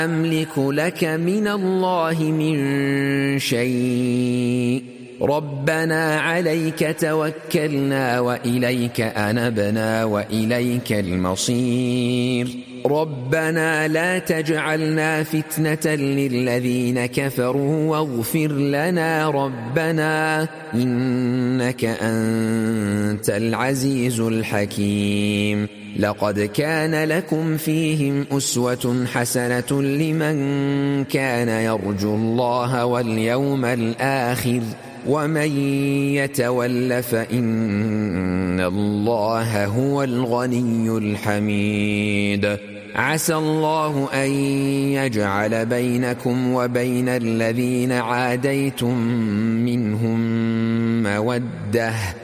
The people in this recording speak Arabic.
أملك لك من الله من شيء ربنا عليك توكلنا وإليك أنبنا وإليك المصير ربنا لا تجعلنا فتنة للذين كفروا واغفر لنا ربنا إنك أنت العزيز الحكيم لقد كان لكم فيهم أسوة حسنة لمن كان يرجو الله واليوم الآخر ومن يتول فإن الله هو الغني الحميد عسى الله أن يجعل بينكم وبين الذين عاديتم منهم مودة